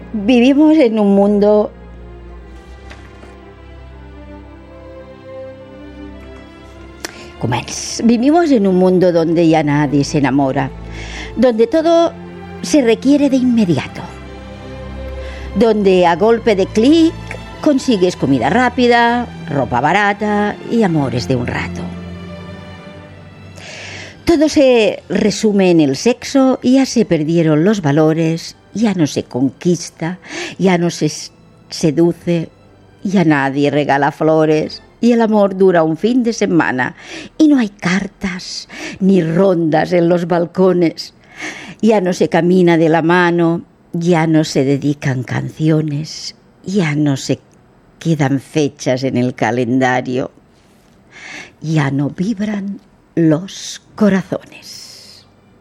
Vivimos en un mundo Vivimos en un mundo donde ya nadie se enamora, donde todo se requiere de inmediato, donde a golpe de clic consigues comida rápida, ropa barata y amores de un rato. Todo se resume en el sexo y ya se perdieron los valores, ya no se conquista, ya no se seduce, ya nadie regala flores. Y el amor dura un fin de semana y no hay cartas ni rondas en los balcones. Ya no se camina de la mano, ya no se dedican canciones, ya no se quedan fechas en el calendario, ya no vibran los corazones.